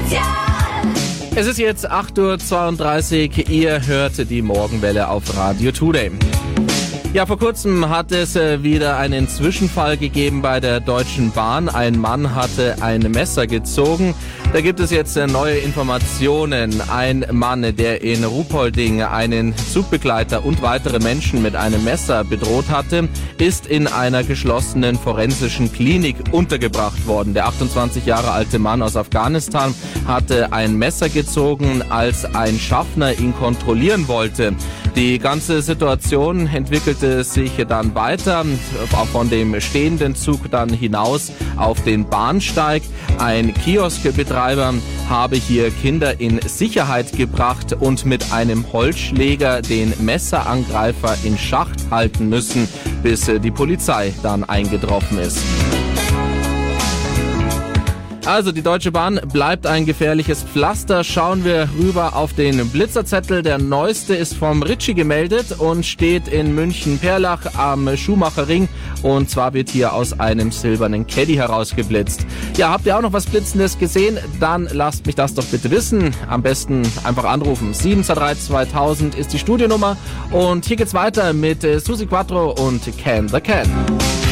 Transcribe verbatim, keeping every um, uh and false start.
Es ist jetzt acht Uhr zweiunddreißig, ihr hört die Morgenwelle auf Radio Today. Ja, vor kurzem hat es wieder einen Zwischenfall gegeben bei der Deutschen Bahn. Ein Mann hatte ein Messer gezogen. Da gibt es jetzt neue Informationen. Ein Mann, der in Ruhpolding einen Zugbegleiter und weitere Menschen mit einem Messer bedroht hatte, ist in einer geschlossenen forensischen Klinik untergebracht worden. Der achtundzwanzig Jahre alte Mann aus Afghanistan hatte ein Messer gezogen, als ein Schaffner ihn kontrollieren wollte. Die ganze Situation entwickelte sich dann weiter, von dem stehenden Zug dann hinaus auf den Bahnsteig. Ein Kioskbetreiber habe hier Kinder in Sicherheit gebracht und mit einem Holzschläger den Messerangreifer in Schacht halten müssen, bis die Polizei dann eingetroffen ist. Also die Deutsche Bahn bleibt ein gefährliches Pflaster. Schauen wir rüber auf den Blitzerzettel. Der neueste ist vom Ritchie gemeldet und steht in München-Perlach am Schumacherring. Und zwar wird hier aus einem silbernen Caddy herausgeblitzt. Ja, habt ihr auch noch was Blitzendes gesehen? Dann lasst mich das doch bitte wissen. Am besten einfach anrufen. sieben zwei drei zweitausend ist die Studionnummer. Und hier geht's weiter mit Susi Quattro und Can the Can.